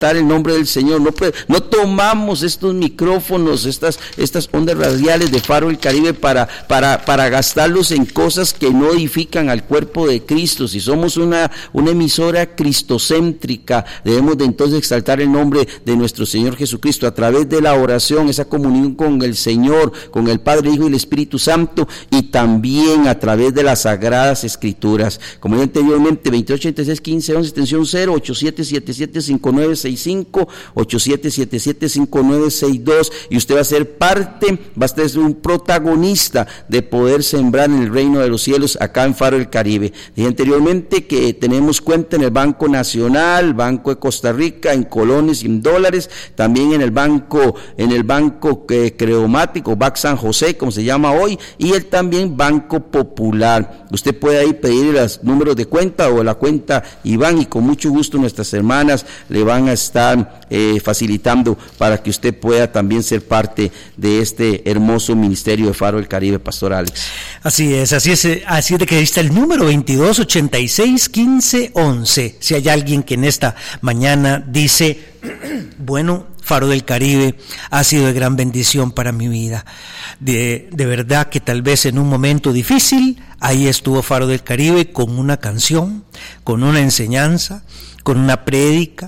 el nombre del Señor. No tomamos estos micrófonos, estas ondas radiales de Faro del Caribe para gastarlos en cosas que no edifican al cuerpo de Cristo. Si somos una emisora cristocéntrica, debemos de entonces exaltar el nombre de nuestro Señor Jesucristo a través de la oración, esa comunión con el Señor, con el Padre, Hijo y el Espíritu Santo, y también a través de las Sagradas Escrituras. Como ya anteriormente, 2886-1511, extensión 0, 8777-5965, 8777-5962, y usted va a ser un protagonista de poder sembrar en el reino de los cielos acá en Faro del Caribe. Dije anteriormente que tenemos cuenta en el Banco Nacional, Banco de Costa Rica, en colones y en dólares, también en el banco Creomático, Bac San José, como se llama hoy, y el también Banco Popular. Usted puede ahí pedir los números de cuenta o la cuenta Iván, y con mucho gusto nuestras hermanas le van a estar facilitando para que usted pueda también ser parte de este hermoso ministerio de Faro del Caribe, Pastor Alex. Así es de que ahí está el número 2286-1511. Si hay alguien que en esta mañana dice, bueno, Faro del Caribe ha sido de gran bendición para mi vida. De verdad que tal vez en un momento difícil, ahí estuvo Faro del Caribe con una canción, con una enseñanza, con una prédica.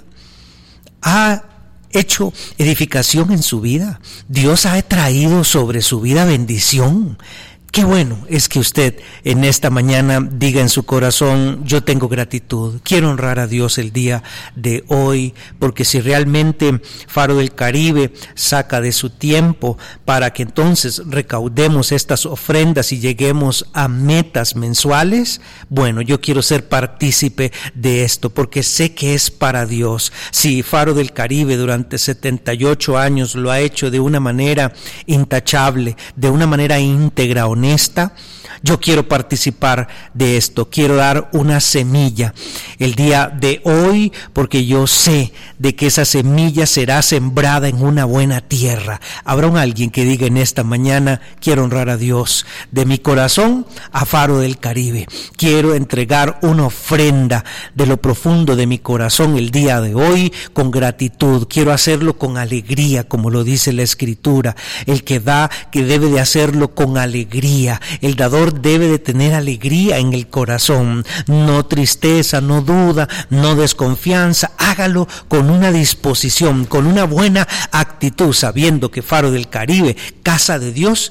Ha hecho edificación en su vida. Dios ha traído sobre su vida bendición. Qué bueno es que usted en esta mañana diga en su corazón, yo tengo gratitud, quiero honrar a Dios el día de hoy, porque si realmente Faro del Caribe saca de su tiempo para que entonces recaudemos estas ofrendas y lleguemos a metas mensuales, bueno, yo quiero ser partícipe de esto, porque sé que es para Dios. Si Faro del Caribe durante 78 años lo ha hecho de una manera intachable, de una manera íntegra, honesta, yo quiero participar de esto, quiero dar una semilla el día de hoy, porque yo sé de que esa semilla será sembrada en una buena tierra. Habrá alguien que diga en esta mañana, quiero honrar a Dios de mi corazón a Faro del Caribe, quiero entregar una ofrenda de lo profundo de mi corazón el día de hoy con gratitud, quiero hacerlo con alegría, como lo dice la Escritura. El que da, que debe de hacerlo con alegría. El dador debe de tener alegría en el corazón, no tristeza, no duda, no desconfianza. Hágalo con una disposición, con una buena actitud, sabiendo que Faro del Caribe, casa de Dios,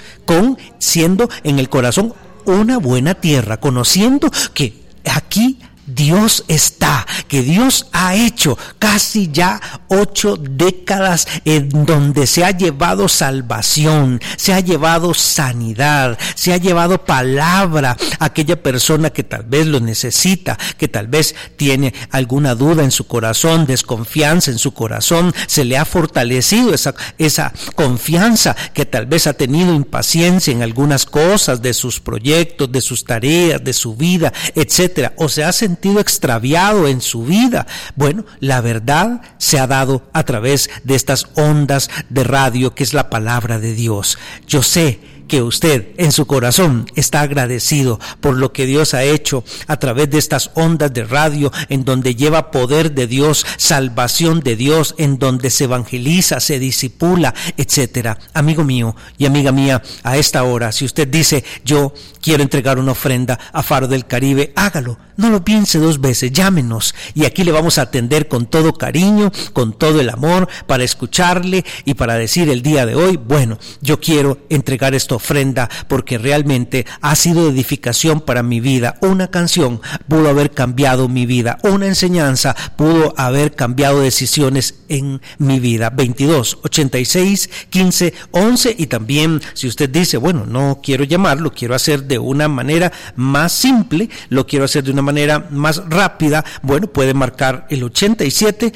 siendo en el corazón una buena tierra, conociendo que aquí Dios está, que Dios ha hecho casi ya 8 décadas en donde se ha llevado salvación, se ha llevado sanidad, se ha llevado palabra a aquella persona que tal vez lo necesita, que tal vez tiene alguna duda en su corazón, desconfianza en su corazón. Se le ha fortalecido esa confianza, que tal vez ha tenido impaciencia en algunas cosas de sus proyectos, de sus tareas, de su vida, etcétera, o se ha sentido extraviado en su vida. Bueno, la verdad se ha dado a través de estas ondas de radio, que es la palabra de Dios. Yo sé que usted en su corazón está agradecido por lo que Dios ha hecho a través de estas ondas de radio, en donde lleva poder de Dios, salvación de Dios, en donde se evangeliza, se discipula, etcétera. Amigo mío y amiga mía, a esta hora, si usted dice, yo quiero entregar una ofrenda a Faro del Caribe, hágalo. No lo piense 2 veces, llámenos y aquí le vamos a atender con todo cariño, con todo el amor, para escucharle y para decir el día de hoy, bueno, yo quiero entregar esta ofrenda porque realmente ha sido edificación para mi vida. Una canción pudo haber cambiado mi vida, una enseñanza pudo haber cambiado decisiones en mi vida. 22 86 15 11. Y también, si usted dice, bueno, no quiero llamarlo, quiero hacer de una manera más simple, lo quiero hacer de una manera más rápida, bueno, puede marcar el 87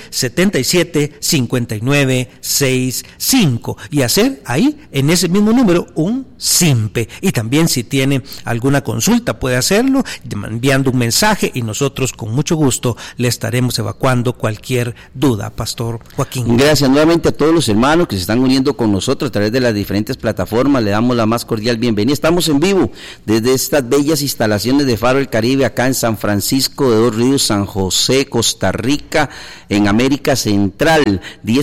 77 59 65 y hacer ahí en ese mismo número un SIMPE. Y también si tiene alguna consulta puede hacerlo enviando un mensaje y nosotros con mucho gusto le estaremos evacuando cualquier duda. Pastor Joaquín. Gracias nuevamente a todos los hermanos que se están uniendo con nosotros a través de las diferentes plataformas. Le damos la más cordial bienvenida. Estamos en vivo desde estas bellas instalaciones de Faro del Caribe, acá en San Francisco de Dos Ríos, San José, Costa Rica, en América Central.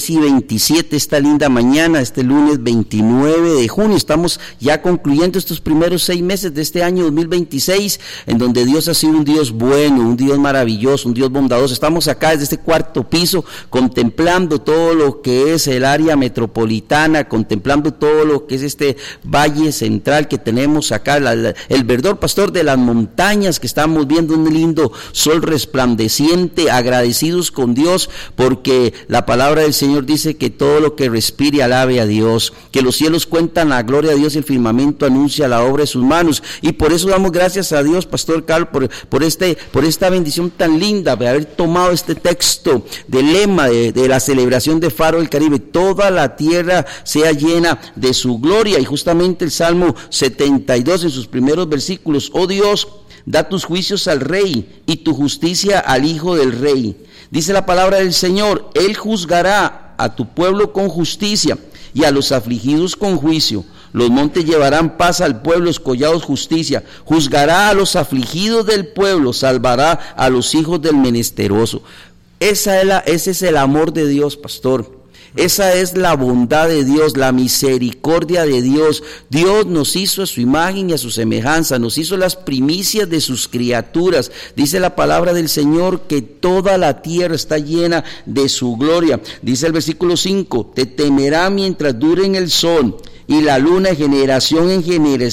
10:27 esta linda mañana, este lunes 29 de junio. Estamos ya concluyendo estos primeros 6 meses de este año 2026, en donde Dios ha sido un Dios bueno, un Dios maravilloso, un Dios bondadoso. Estamos acá desde este cuarto piso, contemplando todo lo que es el área metropolitana, contemplando todo lo que es este valle central que tenemos acá, el verdor, pastor, de las montañas, que estamos viendo un lindo sol resplandeciente, agradecidos con Dios, porque la palabra del Señor dice que todo lo que respire alabe a Dios, que los cielos cuentan la gloria de Dios, el firmamento anuncia la obra de sus manos, y por eso damos gracias a Dios, pastor Carlos, por esta bendición tan linda de haber tomado este texto del lema de la celebración de Faro del Caribe: toda la tierra sea llena de su gloria. Y justamente el Salmo 72 en sus primeros versículos: oh Dios, da tus juicios al rey y tu justicia al hijo del rey. Dice la palabra del Señor: Él juzgará a tu pueblo con justicia y a los afligidos con juicio. Los montes llevarán paz al pueblo, los collados justicia. Juzgará a los afligidos del pueblo, salvará a los hijos del menesteroso. Ese es el amor de Dios, pastor. Esa es la bondad de Dios, la misericordia de Dios. Dios nos hizo a su imagen y a su semejanza, nos hizo las primicias de sus criaturas. Dice la palabra del Señor que toda la tierra está llena de su gloria. Dice el versículo 5: te temerá mientras dure el sol, y la luna de generación en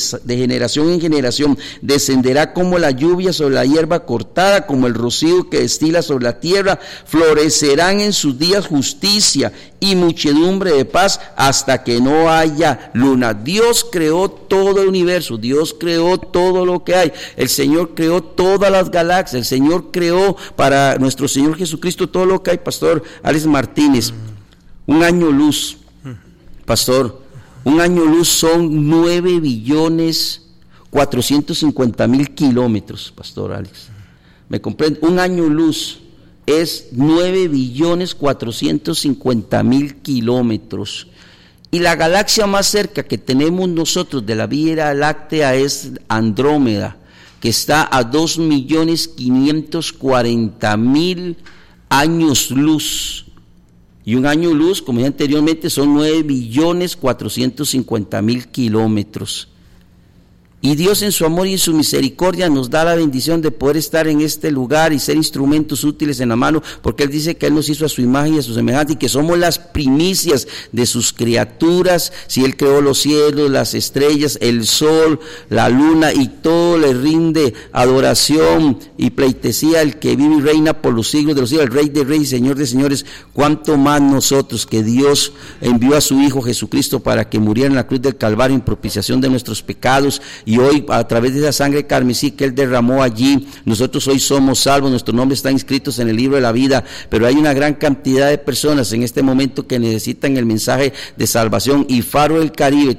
generación descenderá como la lluvia sobre la hierba cortada, como el rocío que destila sobre la tierra. Florecerán en sus días justicia y muchedumbre de paz, hasta que no haya luna. Dios creó todo el universo, Dios creó todo lo que hay. El Señor creó todas las galaxias, el Señor creó para nuestro Señor Jesucristo todo lo que hay. Pastor Alex Martínez, un año luz, pastor, un año luz son 9.450.000 kilómetros, pastor Alex. ¿Me comprende? Un año luz es 9.450.000 kilómetros. Y la galaxia más cerca que tenemos nosotros de la Vía Láctea es Andrómeda, que está a 2.540.000 años luz. Y un año luz, como dije anteriormente, son 9.450.000 kilómetros. Y Dios en su amor y en su misericordia nos da la bendición de poder estar en este lugar y ser instrumentos útiles en la mano, porque Él dice que Él nos hizo a su imagen y a su semejanza, y que somos las primicias de sus criaturas. Si Él creó los cielos, las estrellas, el sol, la luna, y todo le rinde adoración y pleitesía al que vive y reina por los siglos de los siglos, el Rey de Reyes y Señor de Señores. Cuánto más nosotros, que Dios envió a su Hijo Jesucristo para que muriera en la cruz del Calvario en propiciación de nuestros pecados. Y hoy, a través de esa sangre carmesí que Él derramó allí, nosotros hoy somos salvos, nuestros nombres están inscritos en el libro de la vida. Pero hay una gran cantidad de personas en este momento que necesitan el mensaje de salvación. Y Faro del Caribe,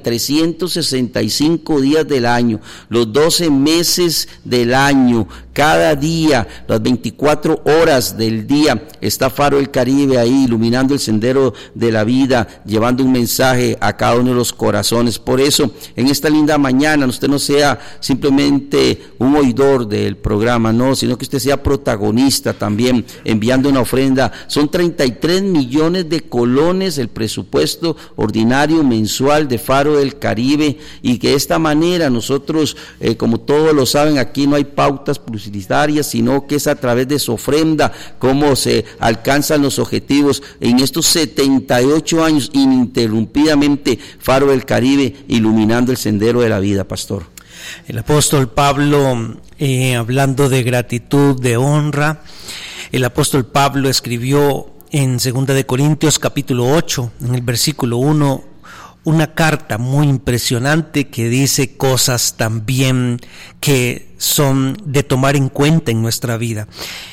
365 días del año, los 12 meses del año, cada día, las 24 horas del día, está Faro del Caribe ahí, iluminando el sendero de la vida, llevando un mensaje a cada uno de los corazones. Por eso, en esta linda mañana, usted no sea simplemente un oidor del programa, no, sino que usted sea protagonista también, enviando una ofrenda. Son 33 millones de colones el presupuesto ordinario mensual de Faro del Caribe, y que de esta manera nosotros, como todos lo saben, aquí no hay pautas publicitarias, sino que es a través de su ofrenda cómo se alcanzan los objetivos. En estos 78 años, ininterrumpidamente, Faro del Caribe iluminando el sendero de la vida, pastor. El apóstol Pablo, hablando de gratitud, de honra, el apóstol Pablo escribió en 2 de Corintios capítulo 8, en el versículo 1, una carta muy impresionante que dice cosas también que son de tomar en cuenta en nuestra vida.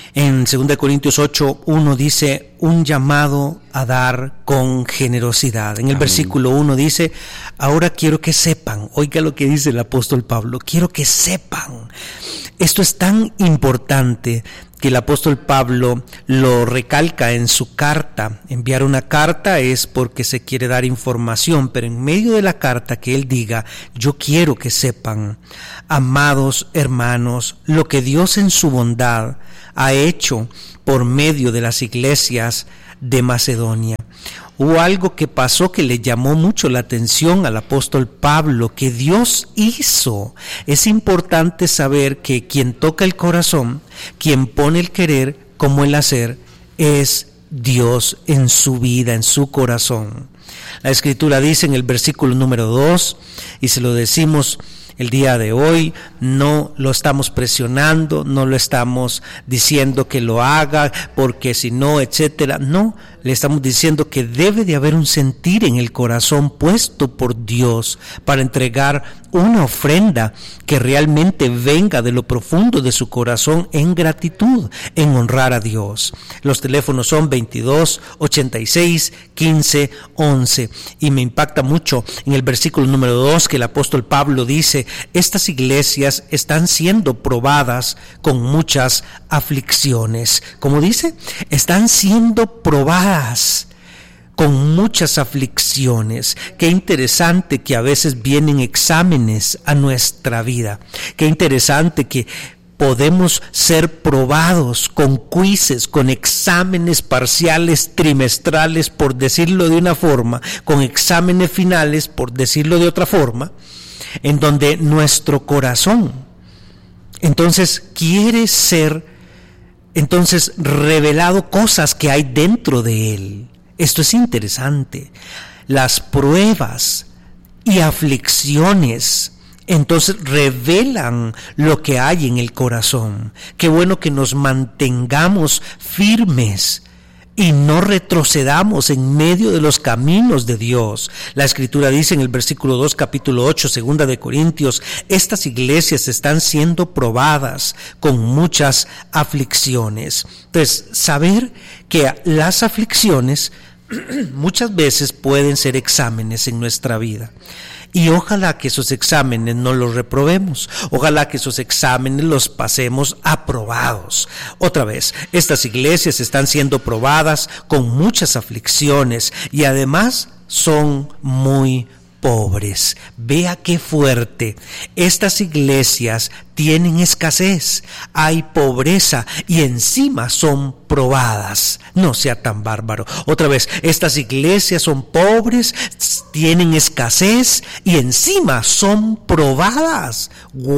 En 2 Corintios 8:1 dice, un llamado a dar con generosidad. En el versículo 1 dice, ahora quiero que sepan, oiga lo que dice el apóstol Pablo, quiero que sepan. Esto es tan importante que el apóstol Pablo lo recalca en su carta. Enviar una carta es porque se quiere dar información, pero en medio de la carta que él diga, yo quiero que sepan, amados hermanos, lo que Dios en su bondad ha hecho por medio de las iglesias de Macedonia. Hubo algo que pasó que le llamó mucho la atención al apóstol Pablo, que Dios hizo. Es importante saber que quien toca el corazón, quien pone el querer como el hacer, es Dios en su vida, en su corazón. La Escritura dice en el versículo número 2, y se lo decimos el día de hoy, no lo estamos presionando, no lo estamos diciendo que lo haga porque si no, etcétera. No, le estamos diciendo que debe de haber un sentir en el corazón puesto por Dios para entregar una ofrenda que realmente venga de lo profundo de su corazón en gratitud, en honrar a Dios. Los teléfonos son 22 86 15 11 y me impacta mucho en el versículo número 2 que el apóstol Pablo dice, estas iglesias están siendo probadas con muchas aflicciones. ¿Cómo dice? Están siendo probadas con muchas aflicciones. Qué interesante que a veces vienen exámenes a nuestra vida. Qué interesante que podemos ser probados con quizzes, con exámenes parciales, trimestrales, por decirlo de una forma, con exámenes finales, por decirlo de otra forma, en donde nuestro corazón entonces quiere ser revelado cosas que hay dentro de él. Esto es interesante. Las pruebas y aflicciones entonces revelan lo que hay en el corazón. Qué bueno que nos mantengamos firmes y no retrocedamos en medio de los caminos de Dios. La Escritura dice en el versículo 2, capítulo 8, 2 Corintios, estas iglesias están siendo probadas con muchas aflicciones. Entonces, saber que las aflicciones muchas veces pueden ser exámenes en nuestra vida. Y ojalá que esos exámenes no los reprobemos, ojalá que esos exámenes los pasemos aprobados. Otra vez, estas iglesias están siendo probadas con muchas aflicciones y además son muy pobres. Vea qué fuerte. Estas iglesias tienen escasez, hay pobreza y encima son probadas. No sea tan bárbaro. Otra vez, estas iglesias son pobres, tienen escasez y encima son probadas.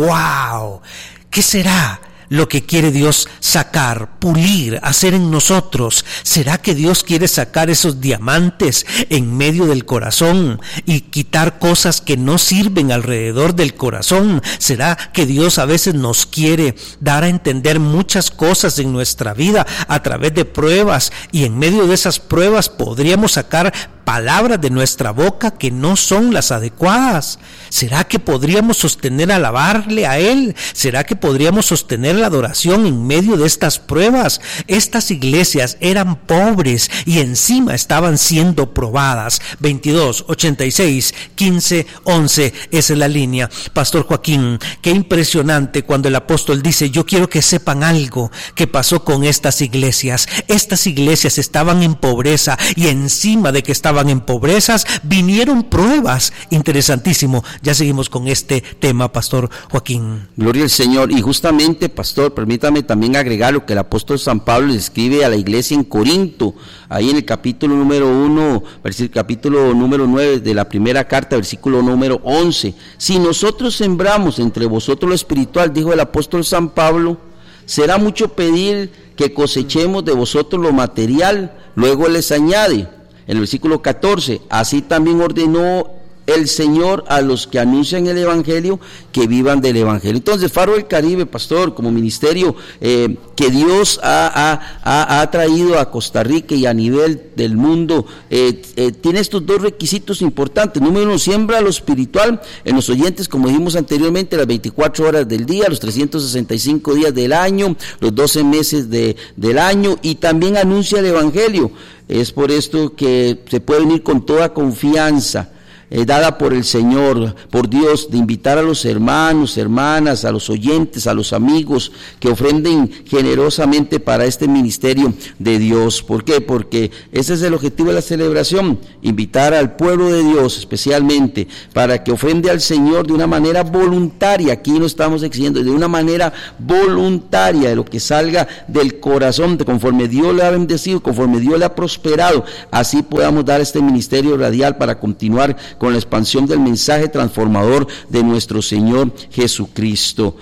¡Wow! ¿Qué será lo que quiere Dios sacar, pulir, hacer en nosotros? ¿Será que Dios quiere sacar esos diamantes en medio del corazón y quitar cosas que no sirven alrededor del corazón? ¿Será que Dios a veces nos quiere dar a entender muchas cosas en nuestra vida a través de pruebas y en medio de esas pruebas podríamos sacar palabras de nuestra boca que no son las adecuadas? ¿Será que podríamos sostener alabarle a Él? ¿Será que podríamos sostener la adoración en medio de estas pruebas? Estas iglesias eran pobres y encima estaban siendo probadas. 22, 86, 15, 11, esa es la línea. Pastor Joaquín, qué impresionante cuando el apóstol dice, yo quiero que sepan algo que pasó con estas iglesias. Estas iglesias estaban en pobreza y encima de que estaban en pobrezas, vinieron pruebas. Interesantísimo. Ya seguimos con este tema, Pastor Joaquín. Gloria al Señor. Y justamente, Pastor, permítame también agregar lo que el apóstol San Pablo le escribe a la iglesia en Corinto, ahí en el capítulo número 1, capítulo número 9 de la primera carta, versículo número 11. Si nosotros sembramos entre vosotros lo espiritual, dijo el apóstol San Pablo, será mucho pedir que cosechemos de vosotros lo material. Luego les añade, en el versículo 14, así también ordenó el Señor a los que anuncian el Evangelio, que vivan del Evangelio. Entonces, Faro del Caribe, pastor, como ministerio que Dios ha traído a Costa Rica y a nivel del mundo, tiene estos dos requisitos importantes. Número uno, siembra lo espiritual en los oyentes, como dijimos anteriormente, las 24 horas del día, los 365 días del año, los 12 meses del año, y también anuncia el Evangelio. Es por esto que se puede venir con toda confianza, dada por el Señor, por Dios, de invitar a los hermanos, hermanas, a los oyentes, a los amigos, que ofrenden generosamente para este ministerio de Dios. ¿Por qué? Porque ese es el objetivo de la celebración, invitar al pueblo de Dios especialmente, para que ofrende al Señor de una manera voluntaria. Aquí no estamos exigiendo, de una manera voluntaria, de lo que salga del corazón, conforme Dios le ha bendecido, conforme Dios le ha prosperado, así podamos dar este ministerio radial para continuar con la expansión del mensaje transformador de nuestro Señor Jesucristo.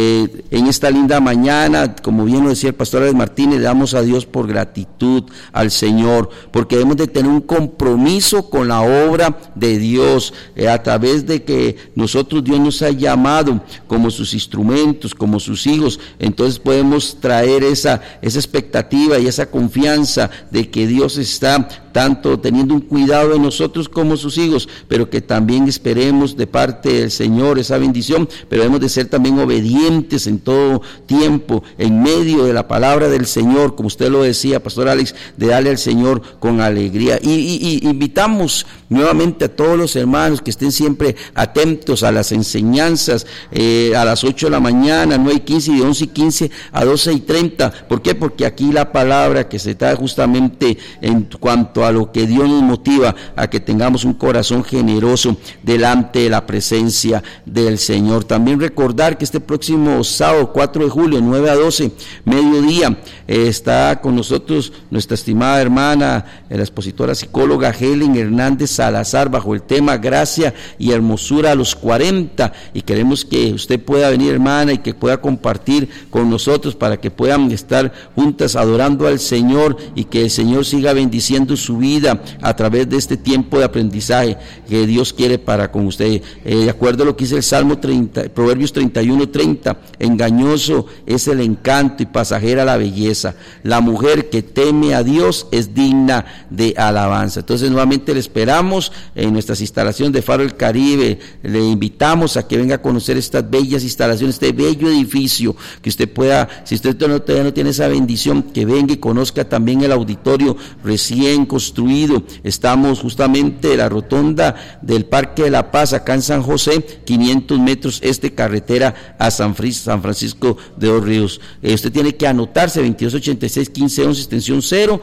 En esta linda mañana, como bien lo decía el pastor Alex Martínez, le damos a Dios por gratitud al Señor, porque debemos de tener un compromiso con la obra de Dios, a través de que nosotros, Dios nos ha llamado como sus instrumentos, como sus hijos. Entonces podemos traer esa expectativa y esa confianza de que Dios está tanto teniendo un cuidado de nosotros como sus hijos, pero que también esperemos de parte del Señor esa bendición, pero debemos de ser también obedientes en todo tiempo, en medio de la palabra del Señor, como usted lo decía, pastor Alex, de darle al Señor con alegría. Y invitamos nuevamente a todos los hermanos que estén siempre atentos a las enseñanzas, a las 8 de la mañana, 9:15, y de 11:15 a 12:30. ¿Por qué? Porque aquí la palabra que se da justamente en cuanto a lo que Dios nos motiva a que tengamos un corazón generoso delante de la presencia del Señor. También recordar que este próximo sábado 4 de julio, 9 a 12, mediodía, está con nosotros nuestra estimada hermana, la expositora psicóloga Helen Hernández Salazar, bajo el tema Gracia y Hermosura a los 40, y queremos que usted pueda venir, hermana, y que pueda compartir con nosotros para que puedan estar juntas adorando al Señor, y que el Señor siga bendiciendo su vida a través de este tiempo de aprendizaje que Dios quiere para con usted. De acuerdo a lo que dice el Salmo 30, Proverbios 31:30, engañoso es el encanto y pasajera la belleza. La mujer que teme a Dios es digna de alabanza. Entonces, nuevamente le esperamos en nuestras instalaciones de Faro del Caribe. Le invitamos a que venga a conocer estas bellas instalaciones, este bello edificio, que usted pueda, si usted todavía no tiene esa bendición, que venga y conozca también el auditorio recién construido. Estamos justamente en la rotonda del Parque de la Paz, acá en San José, 500 metros carretera a San Francisco de los Ríos. Usted tiene que anotarse, 2286-1511, extensión 0,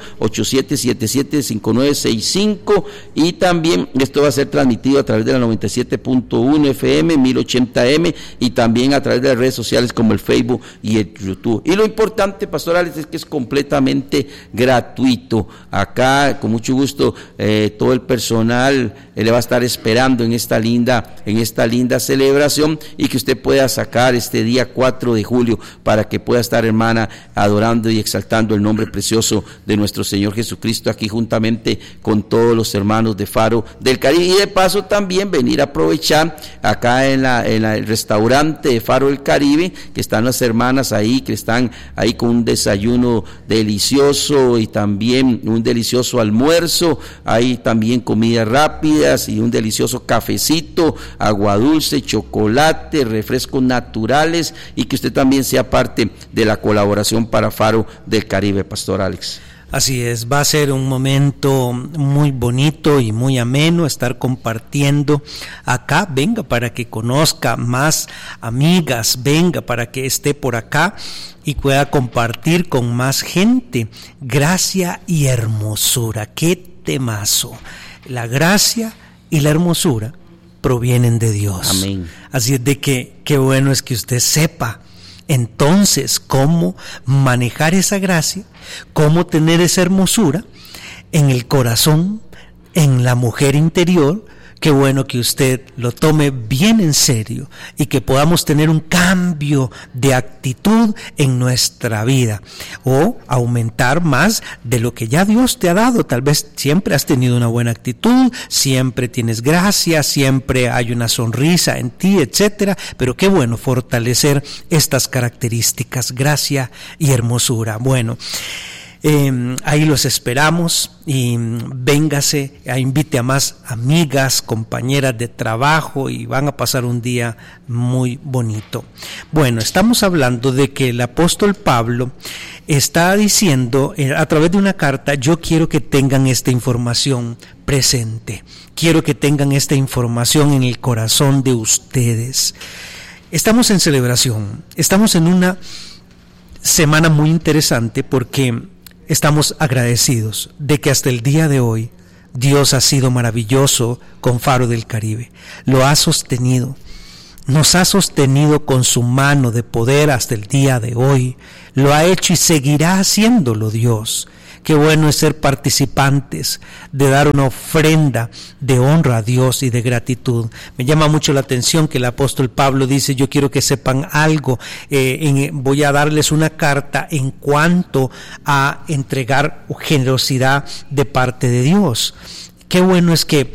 8777-5965, y también esto va a ser transmitido a través de la 97.1 FM, 1080M, y también a través de las redes sociales como el Facebook y el YouTube. Y lo importante, pastor Alex, es que es completamente gratuito. Acá, con mucho gusto, todo el personal le va a estar esperando en esta linda celebración, y que usted pueda sacar este día 4 de julio para que pueda estar, hermana, adorando y exaltando el nombre precioso de nuestro Señor Jesucristo, aquí juntamente con todos los hermanos de Faro del Caribe. Y de paso también venir a aprovechar acá en el restaurante de Faro del Caribe, que están las hermanas ahí, que están ahí con un desayuno delicioso y también un delicioso almuerzo. Hay también comidas rápidas y un delicioso cafecito, agua dulce, chocolate, refrescos naturales, y que usted también sea parte de la colaboración para Faro del Caribe, pastor Alex. Así es, va a ser un momento muy bonito y muy ameno estar compartiendo acá. Venga para que conozca más amigas, venga para que esté por acá y pueda compartir con más gente. Gracia y hermosura, qué temazo. La gracia y la hermosura provienen de Dios. Amén. Así es de que qué bueno es que usted sepa entonces cómo manejar esa gracia, cómo tener esa hermosura en el corazón, en la mujer interior Qué bueno que usted lo tome bien en serio y que podamos tener un cambio de actitud en nuestra vida o aumentar más de lo que ya Dios te ha dado. Tal vez siempre has tenido una buena actitud, siempre tienes gracia, siempre hay una sonrisa en ti, etcétera. Pero qué bueno fortalecer estas características, gracia y hermosura. Bueno, ahí los esperamos y véngase, invite a más amigas, compañeras de trabajo y van a pasar un día muy bonito. Bueno, estamos hablando de que el apóstol Pablo está diciendo a través de una carta: yo quiero que tengan esta información presente, quiero que tengan esta información en el corazón de ustedes. Estamos en celebración, estamos en una semana muy interesante porque estamos agradecidos de que hasta el día de hoy Dios ha sido maravilloso con Faro del Caribe. Lo ha sostenido, nos ha sostenido con su mano de poder hasta el día de hoy. Lo ha hecho y seguirá haciéndolo Dios. Qué bueno es ser participantes, de dar una ofrenda de honra a Dios y de gratitud. Me llama mucho la atención que el apóstol Pablo dice: yo quiero que sepan algo, voy a darles una carta en cuanto a entregar generosidad de parte de Dios. Qué bueno es que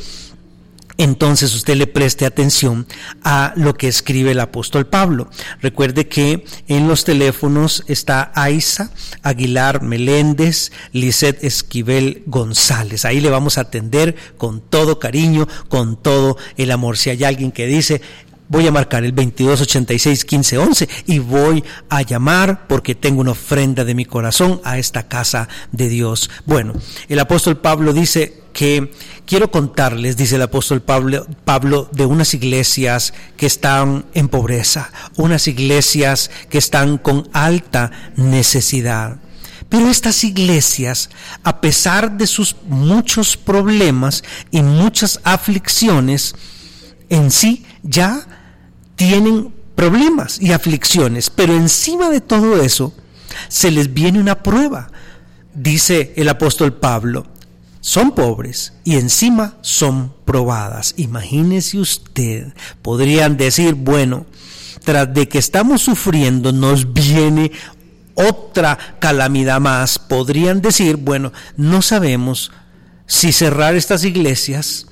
entonces usted le preste atención a lo que escribe el apóstol Pablo. Recuerde que en los teléfonos está Aiza Aguilar Meléndez, Lisette Esquivel González. Ahí le vamos a atender con todo cariño, con todo el amor. Si hay alguien que dice: voy a marcar el 2286-1511 y voy a llamar porque tengo una ofrenda de mi corazón a esta casa de Dios. Bueno, el apóstol Pablo dice que quiero contarles, dice el apóstol Pablo, de unas iglesias que están en pobreza, unas iglesias que están con alta necesidad. Pero estas iglesias, a pesar de sus muchos problemas y muchas aflicciones, en sí ya tienen problemas y aflicciones, pero encima de todo eso se les viene una prueba. Dice el apóstol Pablo: son pobres y encima son probadas. Imagínese usted, podrían decir: bueno, tras de que estamos sufriendo nos viene otra calamidad más. Podrían decir: bueno, no sabemos si cerrar estas iglesias,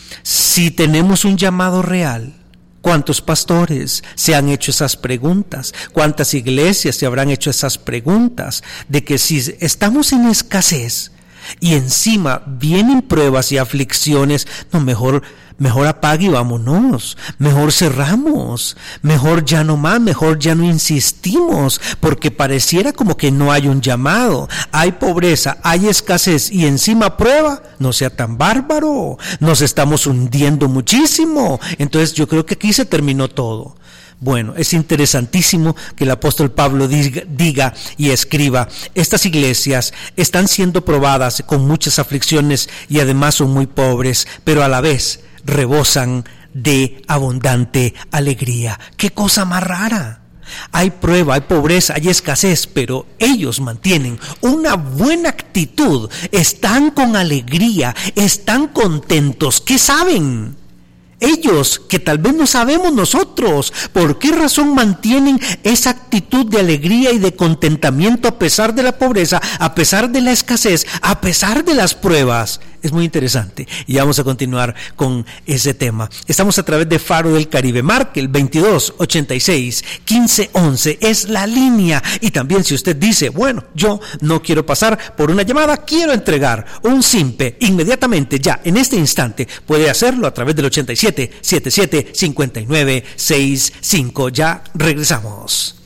si tenemos un llamado real. ¿Cuántos pastores se han hecho esas preguntas? ¿Cuántas iglesias se habrán hecho esas preguntas? De que si estamos en escasez y encima vienen pruebas y aflicciones, no, mejor apague y vámonos, mejor cerramos, mejor ya no más, mejor ya no insistimos, porque pareciera como que no hay un llamado, hay pobreza, hay escasez y encima prueba. No sea tan bárbaro, nos estamos hundiendo muchísimo. Entonces yo creo que aquí se terminó todo. Bueno, es interesantísimo que el apóstol Pablo diga y escriba: estas iglesias están siendo probadas con muchas aflicciones y además son muy pobres, pero a la vez rebosan de abundante alegría. ¡Qué cosa más rara! Hay prueba, hay pobreza, hay escasez, pero ellos mantienen una buena actitud, están con alegría, están contentos. ¿Qué saben? Ellos, que tal vez no sabemos nosotros, ¿por qué razón mantienen esa actitud de alegría y de contentamiento a pesar de la pobreza, a pesar de la escasez, a pesar de las pruebas? Es muy interesante y vamos a continuar con ese tema. Estamos a través de Faro del Caribe. Marque el 2286-1511, es la línea. Y también si usted dice: bueno, yo no quiero pasar por una llamada, quiero entregar un simpe, inmediatamente, ya, en este instante, puede hacerlo a través del 8777-5965. Ya regresamos.